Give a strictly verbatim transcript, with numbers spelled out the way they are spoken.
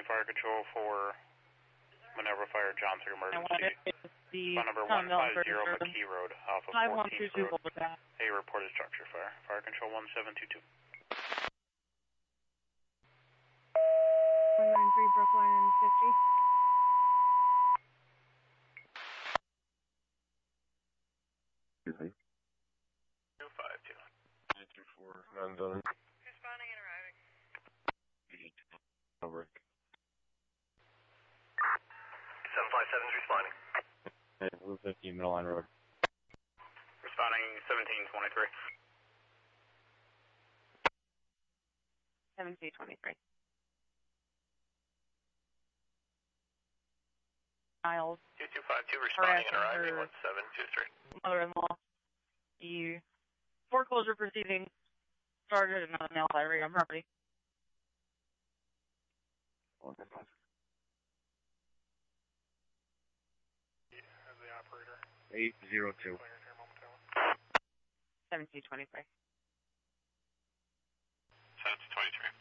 Fire Control for Minerva Fire Johnson emergency. The Phone number one five zero McKee Road, Alpha fourteenth Road. A reported structure fire. Fire Control one seven two two. one nine three Brookline fifty. two five two. nine two four, nine seven. Responding and arriving. Over. seven five seven is responding. Hey, Route fifteen, Middle Line Road. Responding seventeen twenty-three. seventeen twenty-three. Miles. two two five two responding and arriving, one seven two three. Mother-in-law. The foreclosure proceeding started another male diary on property. Okay. As the operator. eight zero two. seventeen twenty-three. seventeen twenty-three.